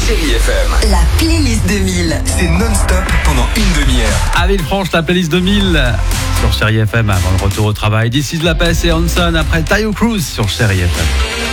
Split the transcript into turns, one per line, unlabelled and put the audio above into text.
Chérie FM.
La playlist 2000.
C'est non-stop pendant une demi-heure.
À Villefranche, la playlist 2000 sur Chérie FM avant le retour au travail. D'ici de la paix, c'est Hanson après Tayo Cruz sur Chérie FM.